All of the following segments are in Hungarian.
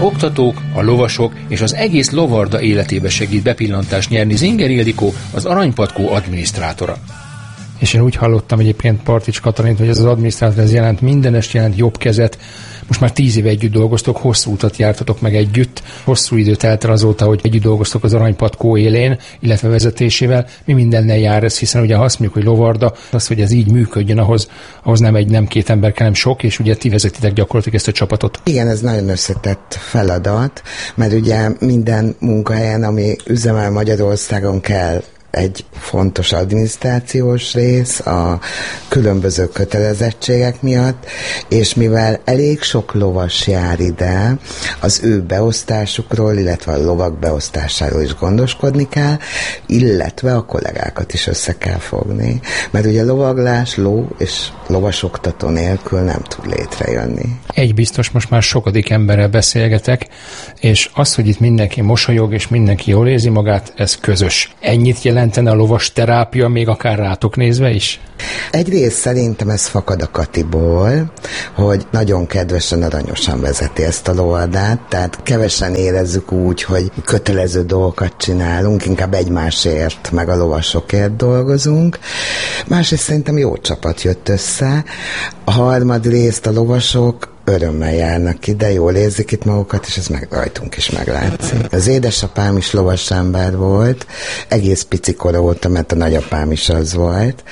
oktatók, a lovasok és az egész lovarda életébe segít bepillantást nyerni Zinger Ildikó, az Aranypatkó adminisztrátora. És én úgy hallottam egyébként Partics Katalint, hogy ez az adminisztrátor jelent mindenest, jelent jobb kezet. Most már 10 éve együtt dolgoztok, hosszú utat jártatok meg együtt, hosszú idő telt el azóta, hogy együtt dolgoztok az Aranypatkó élén, illetve vezetésével. Mi mindennel jár ez, hiszen ugye azt mondjuk, hogy lovarda, az, hogy ez így működjön, ahhoz nem két ember kell, nem sok, és ugye ti vezetitek gyakorlatilag ezt a csapatot. Igen, ez nagyon összetett feladat, mert ugye minden munkahelyen, ami üzemel Magyarországon, kell egy fontos adminisztrációs rész a különböző kötelezettségek miatt, és mivel elég sok lovas jár ide, az ő beosztásukról, illetve a lovak beosztásáról is gondoskodni kell, illetve a kollégákat is össze kell fogni. Mert ugye lovaglás, ló és lovasoktató nélkül nem tud létrejönni. Egy biztos, most már sokadik emberrel beszélgetek, és az, hogy itt mindenki mosolyog, és mindenki jól érzi magát, ez közös. Ennyit jelentene a lovas terápia, még akár rátok nézve is? Egyrészt szerintem ez fakad a Katiból, hogy nagyon kedvesen, aranyosan vezeti ezt a lovardát, tehát kevesen érezzük úgy, hogy kötelező dolgokat csinálunk, inkább egymásért, meg a lovasokért dolgozunk. Másrészt szerintem jó csapat jött össze. A harmadrészt a lovasok örömmel járnak ide, jól érzik itt magukat, és ez meg rajtunk is meglátszik. Az édesapám is lovas ember volt, egész pici kora óta, mert a nagyapám is az volt,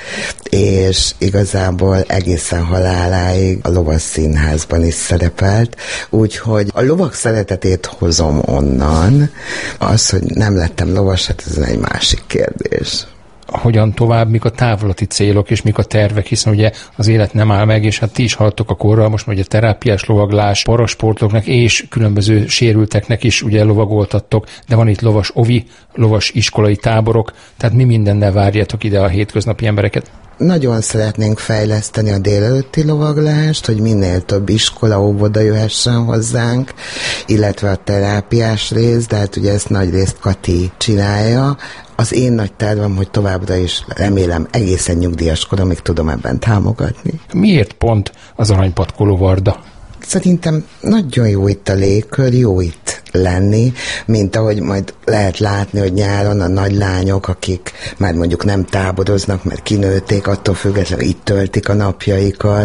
és igazából egészen haláláig a lovas színházban is szerepelt, úgyhogy a lovak szeretetét hozom onnan, az, hogy nem lettem lovas, hát ez egy másik kérdés. Hogyan tovább, mik a távolati célok, és mik a tervek, hiszen ugye az élet nem áll meg, és hát ti is hallottok a korral, most ugye terápiás lovaglás, parasportoknak és különböző sérülteknek is ugye lovagoltattok, de van itt lovas ovi, lovas iskolai táborok, tehát mi mindennel várjátok ide a hétköznapi embereket? Nagyon szeretnénk fejleszteni a délelőtti lovaglást, hogy minél több iskola, óvoda jöhessen hozzánk, illetve a terápiás rész, de hát ugye ezt nagy részt Kati csinálja. Az én nagy tervem, hogy továbbra is remélem egészen nyugdíjas koromig tudom ebben támogatni. Miért pont az Aranypatkó lovarda? Szerintem nagyon jó itt a légkör, jó itt lenni, mint ahogy majd lehet látni, hogy nyáron a nagy lányok, akik már mondjuk nem táboroznak, mert kinőtték, attól függetlenül itt töltik a napjaikat.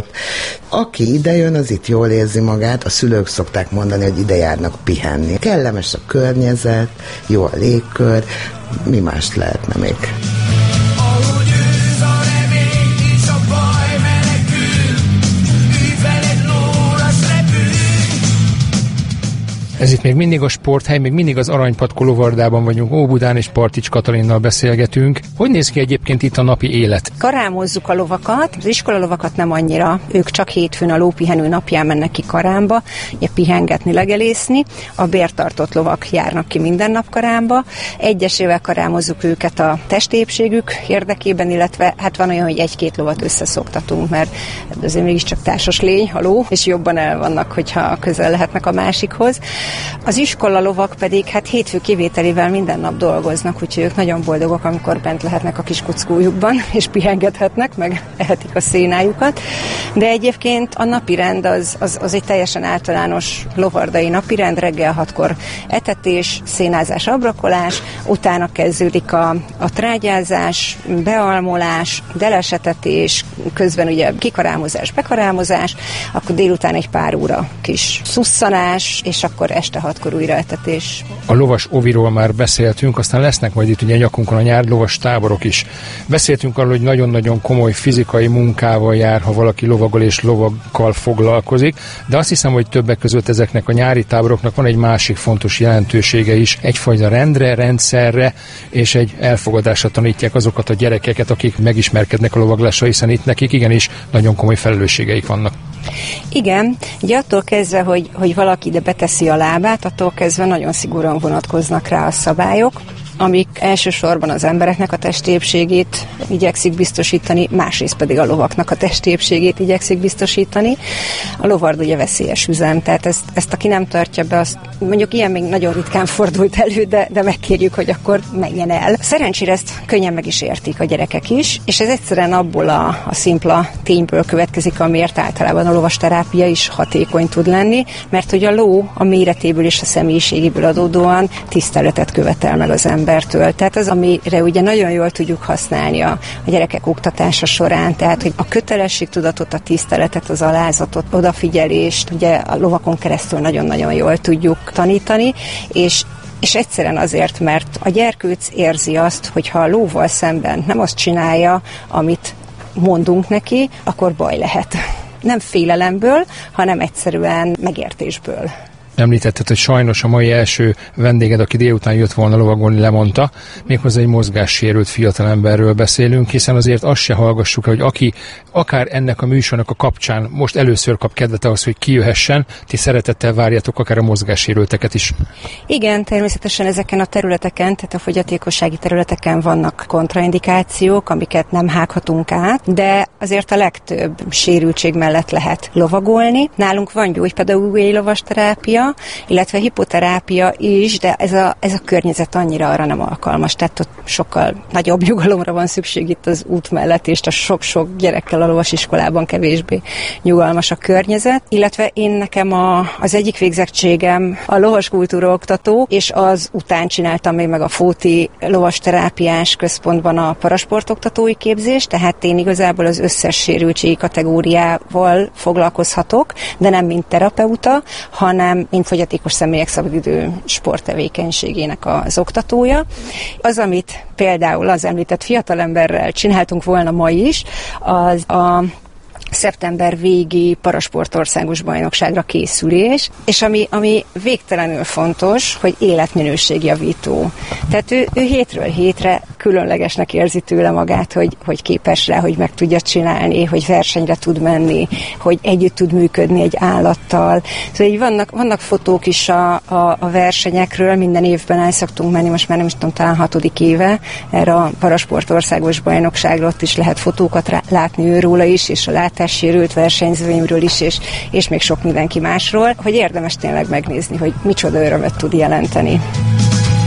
Aki idejön, az itt jól érzi magát, a szülők szokták mondani, hogy ide járnak pihenni. Kellemes a környezet, jó a légkör, mi mást lehetne még? Ez itt még mindig a sporthely, még mindig az Aranypatkó lovardában vagyunk, Óbudán és Partics Katalinnal beszélgetünk. Hogy néz ki egyébként itt a napi élet? Karámozzuk a lovakat, az iskolalovakat nem annyira, ők csak hétfőn a lópihenő napján mennek ki karámba, pihengetni, legelészni, a bértartott lovak járnak ki minden nap karámba, egyesével karámozzuk őket a testépségük érdekében, illetve hát van olyan, hogy egy-két lovat összeszoktatunk, mert azért mégiscsak társas lény, a ló, és jobban el vannak, hogyha közel lehetnek a másikhoz. Az iskolalovak pedig hát hétfő kivételével minden nap dolgoznak, úgyhogy ők nagyon boldogok, amikor bent lehetnek a kis kuckójukban, és pihengethetnek, meg ehetik a szénájukat. De egyébként a napirend az egy teljesen általános lovardai napirend, reggel 6-kor etetés, szénázás, abrakolás, utána kezdődik a trágyázás, bealmolás, delesetetés, közben ugye kikarámozás, bekarámozás, akkor délután egy pár óra kis szusszanás, és akkor este 6-kor újraetetés. A lovas oviról már beszéltünk, aztán lesznek majd itt ugye nyakunkon a nyár lovas táborok is. Beszéltünk arról, hogy nagyon-nagyon komoly fizikai munkával jár, ha valaki lovagol és lovakkal foglalkozik, de azt hiszem, hogy többek között ezeknek a nyári táboroknak van egy másik fontos jelentősége is, egyfajta rendre, rendszerre és egy elfogadásra tanítják azokat a gyerekeket, akik megismerkednek a lovaglással, hiszen itt nekik igenis nagyon komoly felelősségeik vannak. Igen, ugye attól kezdve, hogy valaki ide beteszi a lábát, attól kezdve nagyon szigorúan vonatkoznak rá a szabályok. amik elsősorban az embereknek a testépségét igyekszik biztosítani, másrészt pedig a lovaknak a testépségét igyekszik biztosítani. A lovard ugye veszélyes üzem, tehát ezt aki nem tartja be, azt mondjuk ilyen még nagyon ritkán fordult elő, de megkérjük, hogy akkor menjen el. Szerencsére ezt könnyen meg is értik a gyerekek is, és ez egyszerűen abból a szimpla tényből következik, amiért általában a lovasterápia is hatékony tud lenni, mert hogy a ló a méretéből és a személyiségéből adódóan tiszteletet követel meg az embertől. Tehát az, amire ugye nagyon jól tudjuk használni a gyerekek oktatása során, tehát hogy a kötelességtudatot, a tiszteletet, az alázatot, odafigyelést, ugye a lovakon keresztül nagyon-nagyon jól tudjuk tanítani, és egyszerűen azért, mert a gyerkőc érzi azt, hogy ha a lóval szemben nem azt csinálja, amit mondunk neki, akkor baj lehet. Nem félelemből, hanem egyszerűen megértésből. Említetted, hogy sajnos a mai első vendéged, aki délután jött volna lovagolni, lemondta. Méghozzá egy mozgássérült fiatalemberről beszélünk, hiszen azért azt se hallgassuk, hogy aki akár ennek a műsornak a kapcsán most először kap kedvet ahhoz, hogy kijöhessen, ti szeretettel várjátok akár a mozgássérülteket is. Igen, természetesen ezeken a területeken, tehát a fogyatékossági területeken vannak kontraindikációk, amiket nem hághatunk át, de azért a legtöbb sérültség mellett lehet lovagolni. Nálunk van gyógypedagógiai lovasterápia, illetve hipoterápia is, de ez a környezet annyira arra nem alkalmas, tehát ott sokkal nagyobb nyugalomra van szükség itt az út mellett, és a sok-sok gyerekkel a lovasiskolában kevésbé nyugalmas a környezet, illetve én nekem az egyik végzettségem a lovaskultúra oktató, és az után csináltam még meg a Fóti lovasterápiás központban a parasportoktatói képzést, tehát én igazából az összes sérültségi kategóriával foglalkozhatok, de nem mint terapeuta, hanem mint fogyatékos személyek szabadidő sporttevékenységének az oktatója. Az, amit például az említett fiatalemberrel csináltunk volna ma is, az a szeptember végi parasport országos bajnokságra készülés, és ami végtelenül fontos, hogy életminőségjavító. Tehát ő hétről hétre különlegesnek érzi tőle magát, hogy képes rá, hogy meg tudja csinálni, hogy versenyre tud menni, hogy együtt tud működni egy állattal. Szóval így vannak fotók is a versenyekről, minden évben el szoktunk menni, most már nem is tudom, talán 6. éve erre a parasport országos bajnokságra, ott is lehet fotókat látni őróla is, és a látássérült versenyzőimről is, és még sok mindenki másról, hogy érdemes tényleg megnézni, hogy micsoda örömet tud jelenteni.